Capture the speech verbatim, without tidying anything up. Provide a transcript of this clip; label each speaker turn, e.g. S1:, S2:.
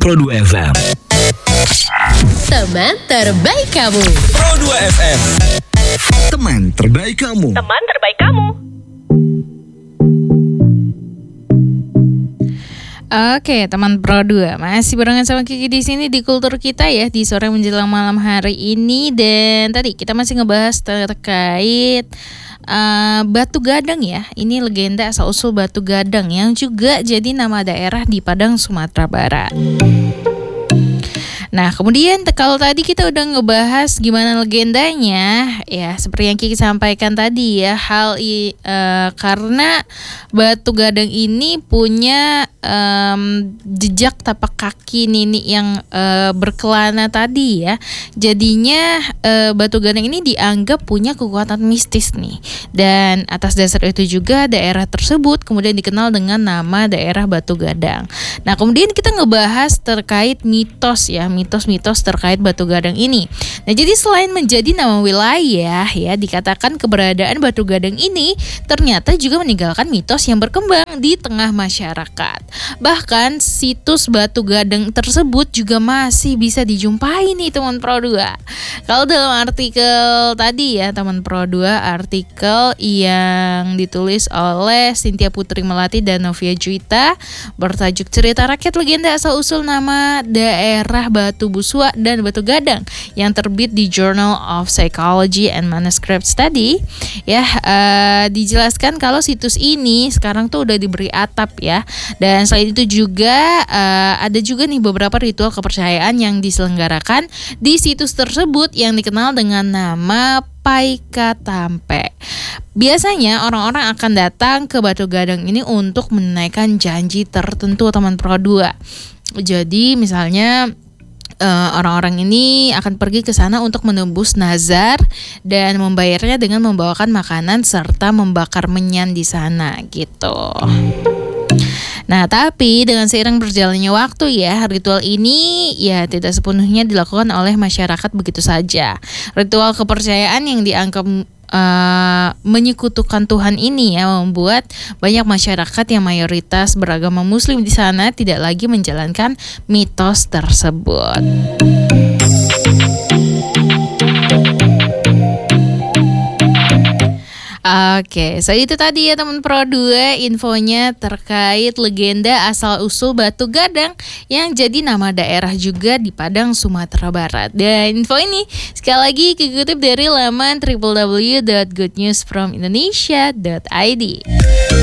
S1: Pro dua F M.
S2: Teman terbaik kamu.
S1: Pro dua F M. Teman terbaik kamu.
S2: Teman terbaik kamu.
S3: Oke, teman Pro dua masih barengan sama Kiki di sini di Kultur Kita ya di sore menjelang malam hari ini, dan tadi kita masih ngebahas terkait uh, Batu Gadang ya. Ini legenda asal usul Batu Gadang yang juga jadi nama daerah di Padang, Sumatera Barat. Nah, kemudian kalau tadi kita udah ngebahas gimana legendanya, ya seperti yang Kiki sampaikan tadi ya, hal i, uh, karena Batu Gadang ini punya um, jejak tapak kaki nenek yang uh, berkelana tadi ya, jadinya uh, Batu Gadang ini dianggap punya kekuatan mistis nih, dan atas dasar itu juga daerah tersebut kemudian dikenal dengan nama daerah Batu Gadang. Nah, kemudian kita ngebahas terkait mitos ya, mitos-mitos terkait Batu Gadang ini. Nah, jadi selain menjadi nama wilayah ya, dikatakan keberadaan Batu Gadang ini ternyata juga meninggalkan mitos yang berkembang di tengah masyarakat. Bahkan situs Batu Gadang tersebut juga masih bisa dijumpai nih teman Pro dua. Kalau dalam artikel tadi ya teman Pro dua, artikel yang ditulis oleh Cynthia Putri Melati dan Novia Juwita bertajuk Cerita Rakyat Legenda Asal Usul Nama Daerah Batu Busua dan Batu Gadang yang terbit di Journal of Psychology and Manuscript Study ya, uh, dijelaskan kalau situs ini sekarang tuh udah diberi atap ya, dan selain itu juga uh, ada juga nih beberapa ritual kepercayaan yang diselenggarakan di situs tersebut yang dikenal dengan nama Paika Tampe. Biasanya orang-orang akan datang ke Batu Gadang ini untuk menunaikan janji tertentu teman Pro dua. Jadi misalnya Uh, orang-orang ini akan pergi ke sana untuk menembus nazar dan membayarnya dengan membawakan makanan serta membakar menyan di sana gitu. Nah, tapi dengan seiring berjalannya waktu ya, ritual ini ya tidak sepenuhnya dilakukan oleh masyarakat begitu saja. Ritual kepercayaan yang dianggap Uh, menyekutukan Tuhan ini ya membuat banyak masyarakat yang mayoritas beragama Muslim di sana tidak lagi menjalankan mitos tersebut. Oke, so itu tadi ya teman Pro dua infonya terkait legenda asal usul Batu Gadang yang jadi nama daerah juga di Padang, Sumatera Barat. Dan info ini sekali lagi dikutip dari laman w w w dot good news from indonesia dot i d.